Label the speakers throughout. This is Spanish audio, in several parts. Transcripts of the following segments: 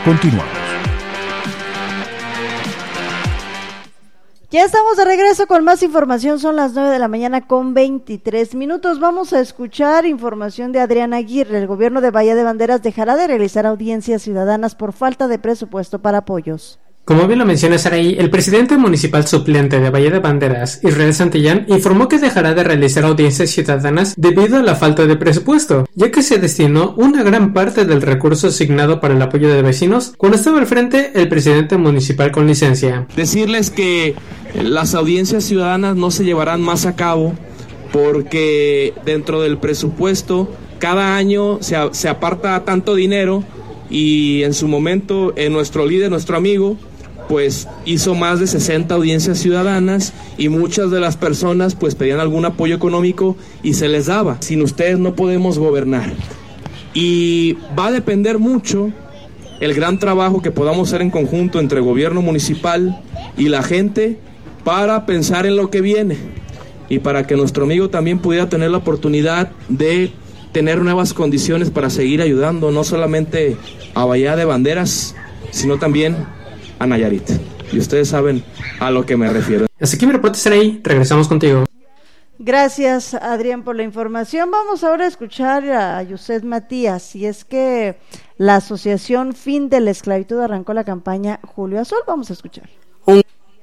Speaker 1: Continuamos.
Speaker 2: Ya estamos de regreso con más información, son las 9 de la mañana con 23 minutos. Vamos a escuchar información de Adriana Aguirre. El gobierno de Bahía de Banderas dejará de realizar audiencias ciudadanas por falta de presupuesto para apoyos.
Speaker 3: Como bien lo menciona Saraí, el presidente municipal suplente de Bahía de Banderas, Israel Santillán, informó que dejará de realizar audiencias ciudadanas debido a la falta de presupuesto, ya que se destinó una gran parte del recurso asignado para el apoyo de vecinos cuando estaba al frente el presidente municipal con licencia.
Speaker 4: Decirles que las audiencias ciudadanas no se llevarán más a cabo porque dentro del presupuesto cada año se aparta tanto dinero y en su momento nuestro líder, nuestro amigo, pues hizo más de 60 audiencias ciudadanas y muchas de las personas pues pedían algún apoyo económico y se les daba. Sin ustedes no podemos gobernar. Y va a depender mucho el gran trabajo que podamos hacer en conjunto entre el gobierno municipal y la gente para pensar en lo que viene y para que nuestro amigo también pudiera tener la oportunidad de tener nuevas condiciones para seguir ayudando no solamente a Bahía de Banderas, sino también a Nayarit. Y ustedes saben a lo que me refiero.
Speaker 3: Hasta aquí mi reporte, Saraí. Regresamos contigo.
Speaker 2: Gracias, Adrián, por la información. Vamos ahora a escuchar a Yuset Matías. Y es que la Asociación Fin de la Esclavitud arrancó la campaña Julio Azul. Vamos a escuchar.
Speaker 5: Un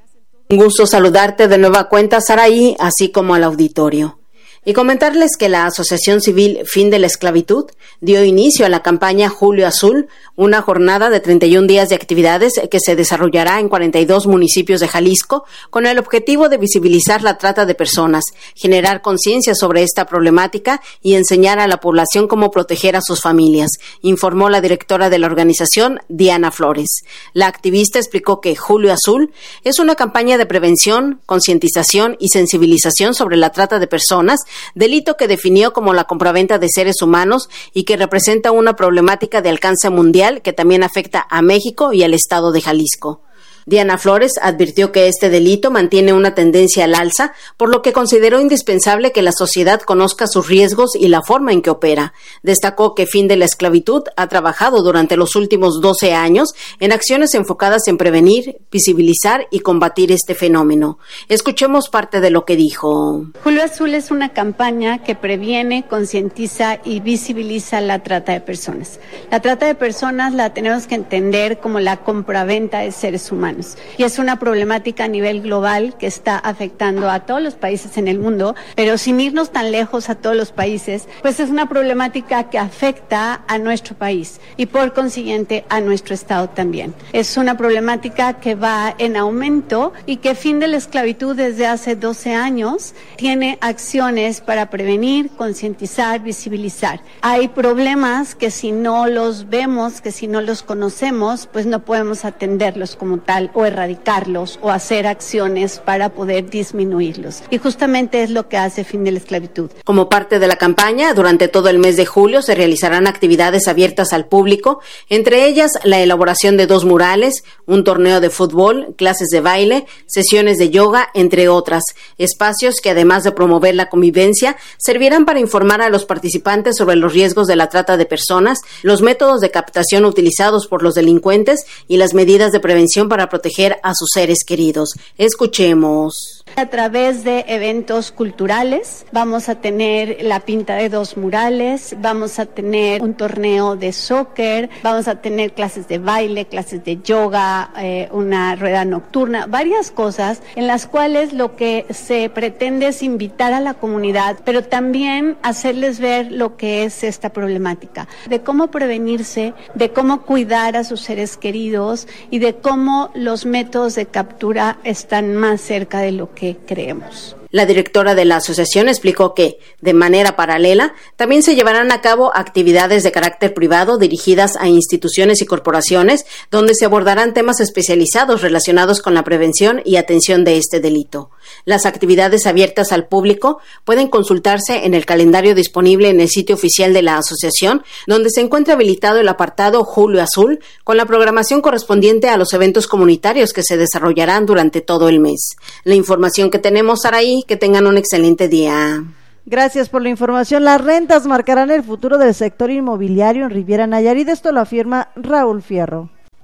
Speaker 5: gusto saludarte de nueva cuenta, Saraí, así como al auditorio. Y comentarles que la Asociación Civil Fin de la Esclavitud dio inicio a la campaña Julio Azul, una jornada de 31 días de actividades que se desarrollará en 42 municipios de Jalisco con el objetivo de visibilizar la trata de personas, generar conciencia sobre esta problemática y enseñar a la población cómo proteger a sus familias, informó la directora de la organización, Diana Flores. La activista explicó que Julio Azul es una campaña de prevención, concientización y sensibilización sobre la trata de personas, delito que definió como la compraventa de seres humanos y que representa una problemática de alcance mundial que también afecta a México y al estado de Jalisco. Diana Flores advirtió que este delito mantiene una tendencia al alza, por lo que consideró indispensable que la sociedad conozca sus riesgos y la forma en que opera. Destacó que Fin de la Esclavitud ha trabajado durante los últimos 12 años en acciones enfocadas en prevenir, visibilizar y combatir este fenómeno. Escuchemos parte de lo que dijo.
Speaker 6: Julio Azul es una campaña que previene, concientiza y visibiliza la trata de personas. La trata de personas la tenemos que entender como la compraventa de seres humanos. Y es una problemática a nivel global que está afectando a todos los países en el mundo, pero sin irnos tan lejos a todos los países, pues es una problemática que afecta a nuestro país y por consiguiente a nuestro estado también. Es una problemática que va en aumento y que Fin de la Esclavitud desde hace 12 años tiene acciones para prevenir, concientizar, visibilizar. Hay problemas que si no los vemos, que si no los conocemos, pues no podemos atenderlos como tal o erradicarlos o hacer acciones para poder disminuirlos. Y justamente es lo que hace Fin de la Esclavitud.
Speaker 5: Como parte de la campaña, durante todo el mes de julio se realizarán actividades abiertas al público, entre ellas la elaboración de 2 murales, un torneo de fútbol, clases de baile, sesiones de yoga, entre otras, espacios que además de promover la convivencia, servirán para informar a los participantes sobre los riesgos de la trata de personas, los métodos de captación utilizados por los delincuentes y las medidas de prevención para proteger a sus seres queridos. Escuchemos.
Speaker 6: A través de eventos culturales, vamos a tener la pinta de 2 murales, vamos a tener un torneo de soccer, vamos a tener clases de baile, clases de yoga, una rueda nocturna, varias cosas en las cuales lo que se pretende es invitar a la comunidad, pero también hacerles ver lo que es esta problemática, de cómo prevenirse, de cómo cuidar a sus seres queridos y de cómo los métodos de captura están más cerca de lo que creemos.
Speaker 5: La directora de la asociación explicó que, de manera paralela, también se llevarán a cabo actividades de carácter privado dirigidas a instituciones y corporaciones, donde se abordarán temas especializados relacionados con la prevención y atención de este delito. Las actividades abiertas al público pueden consultarse en el calendario disponible en el sitio oficial de la asociación, donde se encuentra habilitado el apartado Julio Azul, con la programación correspondiente a los eventos comunitarios que se desarrollarán durante todo el mes. La información que tenemos, Saraí, que tengan un excelente día.
Speaker 2: Gracias por la información. Las rentas marcarán el futuro del sector inmobiliario en Riviera Nayarit. Esto lo afirma Raúl Fierro.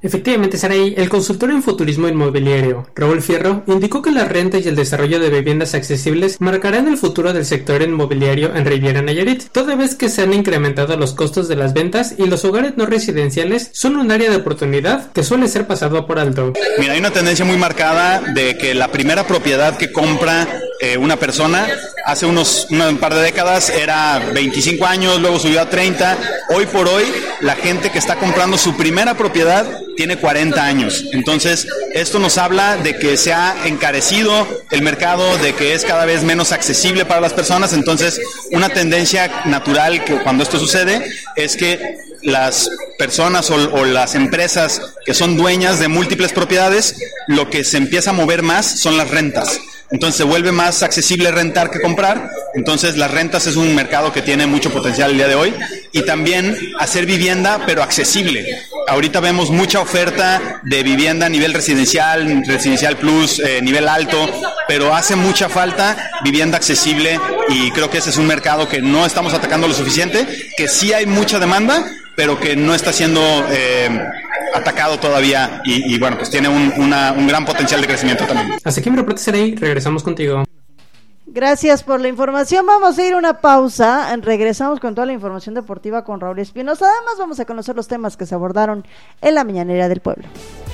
Speaker 3: Efectivamente, Saraí, el consultor en futurismo inmobiliario, Raúl Fierro, indicó que la renta y el desarrollo de viviendas accesibles marcarán el futuro del sector inmobiliario en Riviera Nayarit, toda vez que se han incrementado los costos de las ventas y los hogares no residenciales son un área de oportunidad que suele ser pasado por alto.
Speaker 1: Mira, hay una tendencia muy marcada de que la primera propiedad que compra una persona hace un par de décadas era 25 años, luego subió a 30. Hoy por hoy, la gente que está comprando su primera propiedad tiene 40 años. Entonces, esto nos habla de que se ha encarecido el mercado, de que es cada vez menos accesible para las personas. Entonces, una tendencia natural que cuando esto sucede es que las personas o las empresas que son dueñas de múltiples propiedades, lo que se empieza a mover más son las rentas. Entonces se vuelve más accesible rentar que comprar. Entonces las rentas es un mercado que tiene mucho potencial el día de hoy. Y también hacer vivienda, pero accesible. Ahorita vemos mucha oferta de vivienda a nivel residencial, residencial plus, nivel alto, pero hace mucha falta vivienda accesible y creo que ese es un mercado que no estamos atacando lo suficiente, que sí hay mucha demanda, pero que no está siendo atacado todavía y bueno, pues tiene un gran potencial de crecimiento también.
Speaker 3: Hasta aquí mi reporte, Saraí, regresamos contigo.
Speaker 2: Gracias por la información. Vamos a ir a una pausa. Regresamos con toda la información deportiva con Raúl Espinosa. Además, vamos a conocer los temas que se abordaron en la Mañanera del Pueblo.